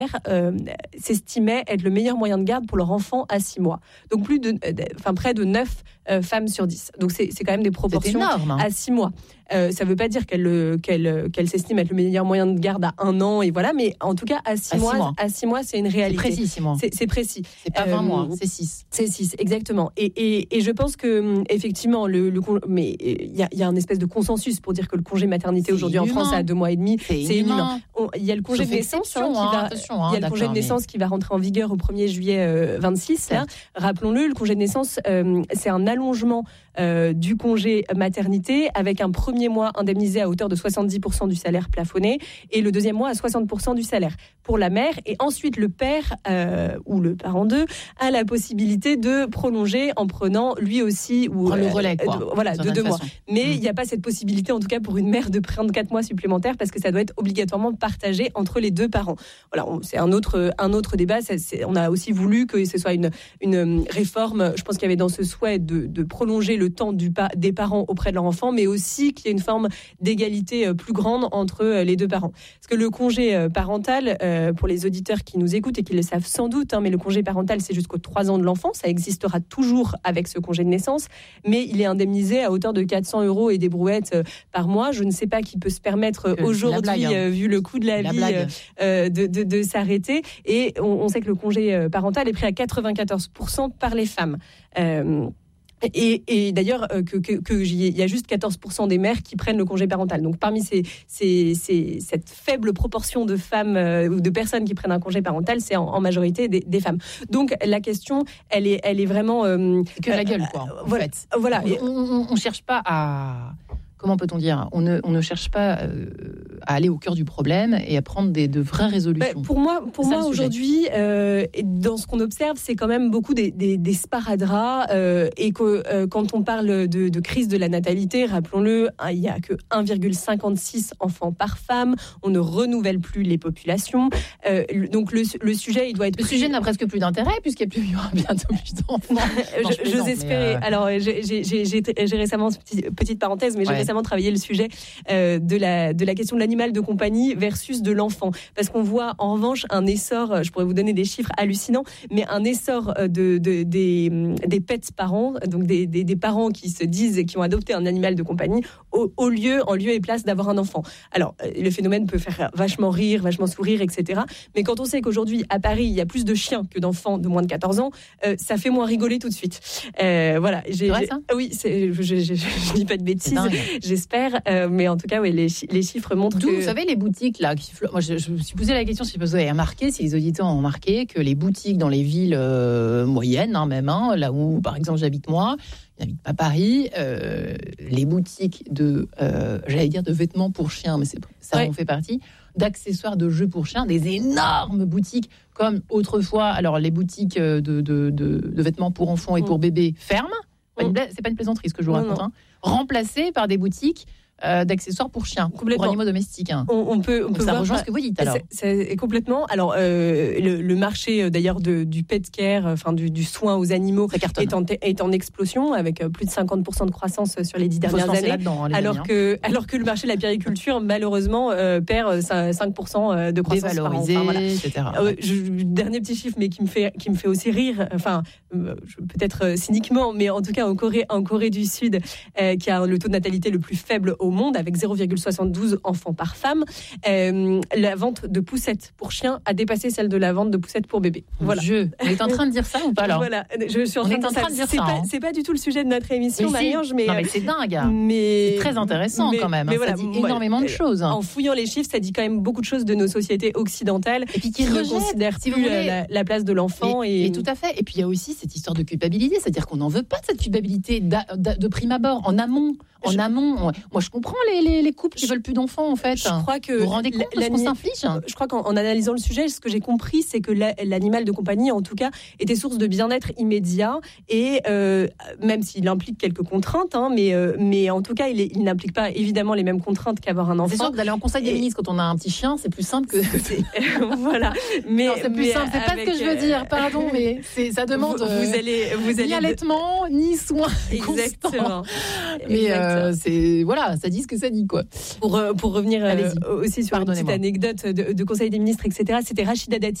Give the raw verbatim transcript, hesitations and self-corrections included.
Euh, s'estimaient être le meilleur moyen de garde pour leur enfant à six mois. Donc plus de, enfin près de neuf euh, femmes sur dix. Donc c'est, c'est quand même des proportions énorme, hein. à six mois. Euh, ça ne veut pas dire qu'elle, qu'elle, qu'elle s'estime être le meilleur moyen de garde à un an et voilà, mais en tout cas à six, à mois, six mois, à six mois, c'est une réalité. C'est précis, six mois. C'est, c'est précis. C'est pas vingt euh, mois, c'est six. C'est six, exactement. Et, et, et je pense que effectivement, le, le mais il y a, y a un espèce de consensus pour dire que le congé maternité c'est aujourd'hui inhumain. En France à deux mois et demi, c'est, c'est inhumain. inhumain. Il y a le congé de naissance hein, qui hein, va, attention, hein, il y a le congé de naissance mais... qui va rentrer en vigueur au premier juillet euh, vingt-six. Là. Rappelons-le, le congé de naissance, euh, c'est un allongement euh, du congé maternité avec un premier mois indemnisé à hauteur de soixante-dix pour cent du salaire plafonné et le deuxième mois à soixante pour cent du salaire pour la mère. Et ensuite, le père euh, ou le parent d'eux a la possibilité de prolonger en prenant lui aussi ou euh, le relais, quoi, de, voilà, de deux façon. mois. Mais il mmh. n'y a pas cette possibilité, en tout cas pour une mère, de prendre quatre mois supplémentaires parce que ça doit être obligatoirement partagé entre les deux parents. Voilà, on, c'est un autre, un autre débat. C'est, c'est, on a aussi voulu que ce soit une, une réforme. Je pense qu'il y avait dans ce souhait de, de prolonger le temps du pa- des parents auprès de leur enfant, mais aussi qu'il y ait une forme d'égalité plus grande entre les deux parents. Parce que le congé parental, euh, pour les auditeurs qui nous écoutent et qui le savent sans doute, hein, mais le congé parental, c'est jusqu'aux trois ans de l'enfant. Ça existera toujours avec ce congé de naissance, mais il est indemnisé à hauteur de quatre cents euros et des brouettes euh, par mois. Je ne sais pas qui peut se permettre que aujourd'hui, blague, hein. euh, vu le coût de la, la vie, euh, euh, de, de, de s'arrêter. Et on, on sait que le congé parental est pris à quatre-vingt-quatorze pour cent par les femmes. Euh, Et, et d'ailleurs, euh, que, que, que il y a juste quatorze pour cent des mères qui prennent le congé parental. Donc, parmi ces, ces, ces, cette faible proportion de femmes euh, ou de personnes qui prennent un congé parental, c'est en, en majorité des, des femmes. Donc, la question, elle est, elle est vraiment euh, c'est que la gueule, quoi. Euh, en voilà, fait. voilà. On ne cherche pas à. Comment peut-on dire ? On ne, on ne cherche pas euh, à aller au cœur du problème et à prendre des, de vraies résolutions. Bah, pour moi, pour moi aujourd'hui, euh, dans ce qu'on observe, c'est quand même beaucoup des, des, des sparadraps euh, et que euh, quand on parle de, de crise de la natalité, rappelons-le, hein, il n'y a que un virgule cinquante-six enfants par femme. On ne renouvelle plus les populations. Euh, donc le, le sujet, il doit être... Le pris... sujet n'a presque plus d'intérêt puisqu'il y aura bientôt plus d'enfants. Non, je, je, j'ose espérer. Euh... Alors, j'ai, j'ai, j'ai, j'ai récemment, petite, petite parenthèse, mais j'ai ouais. récemment travaillé le sujet euh, de, la, de la question de l'animal de compagnie versus de l'enfant. Parce qu'on voit en revanche un essor, je pourrais vous donner des chiffres hallucinants, mais un essor de, de, des, des pets parents, donc des, des, des parents qui se disent et qui ont adopté un animal de compagnie au, au lieu, en lieu et place d'avoir un enfant. Alors, le phénomène peut faire vachement rire, vachement sourire, et cetera. Mais quand on sait qu'aujourd'hui, à Paris, il y a plus de chiens que d'enfants de moins de quatorze ans, euh, ça fait moins rigoler tout de suite. Euh, voilà. J'ai, c'est vrai, ça ? Oui, c'est, je, je, je, je dis pas de bêtises. J'espère, euh, mais en tout cas, oui, les, les chiffres montrent D'où, que... vous savez, les boutiques, là, qui... moi, je, je me suis posé la question si vous avez remarqué, si les auditeurs ont remarqué que les boutiques dans les villes euh, moyennes, hein, même, hein, là où, par exemple, j'habite moi, je n'habite pas Paris, euh, les boutiques de, euh, j'allais dire de vêtements pour chiens, mais c'est, ça ouais. en fait partie, d'accessoires de jeux pour chiens, des énormes boutiques, comme autrefois, alors les boutiques de, de, de, de vêtements pour enfants et pour mmh. bébés ferment, mmh. c'est pas une plaisanterie ce que je vous raconte, hein, remplacées par des boutiques Euh, d'accessoires pour chiens, pour animaux domestiques. Hein. On, on peut, on peut ça voir rejoint ce que vous dites. Alors, c'est, c'est complètement. Alors, euh, le, le marché d'ailleurs de, du pet care, enfin du, du soin aux animaux, est en, est en explosion avec plus de cinquante pour cent de croissance sur les dix dernières années. Hein, alors amis, que, hein. alors que le marché de la périculture, malheureusement, euh, perd cinq pour cent de croissance par an. Enfin, voilà. et cetera. Euh, je, dernier petit chiffre, mais qui me fait, qui me fait aussi rire. Enfin, euh, peut-être cyniquement, mais en tout cas en Corée, en Corée du Sud, euh, qui a le taux de natalité le plus faible au monde, avec zéro virgule soixante-douze enfants par femme. Euh, la vente de poussettes pour chiens a dépassé celle de la vente de poussettes pour bébés. Voilà. Je, on est en train de dire ça ou pas là ? Voilà, je suis en train, on est en train de dire c'est ça. Pas, hein. C'est pas du tout le sujet de notre émission, mais Marie-Ange, mais non mais c'est dingue. Mais c'est très intéressant mais, quand même. Mais hein. voilà, ça dit énormément ouais, de choses. En fouillant les chiffres, ça dit quand même beaucoup de choses de nos sociétés occidentales et puis qui, qui rejette, ne considèrent si plus voulez, la, la place de l'enfant. Et, et... et tout à fait. Et puis il y a aussi cette histoire de culpabilité, c'est-à-dire qu'on n'en veut pas de cette culpabilité d'a, d'a, de prime abord, en amont. En je... amont, moi je comprends les, les, les couples qui je... veulent plus d'enfants en fait. Je crois que vous vous rendez compte de ce qu'on s'inflige ? Je crois qu'en en analysant le sujet, ce que j'ai compris, c'est que la, l'animal de compagnie, en tout cas, était source de bien-être immédiat et euh, même s'il implique quelques contraintes, hein, mais euh, mais en tout cas, il, est, il n'implique pas évidemment les mêmes contraintes qu'avoir un enfant. C'est sûr que d'aller en conseil des et... ministres quand on a un petit chien, c'est plus simple que voilà. Mais non, c'est plus mais simple. C'est pas ce que je veux dire. Pardon, mais c'est, ça demande vous, vous allez vous ni allez allaitement ni soins. Exactement. Mais euh, c'est voilà, ça dit ce que ça dit, quoi. Pour, pour revenir euh, aussi sur une petite anecdote de, de Conseil des ministres, et cetera, c'était Rachida Dati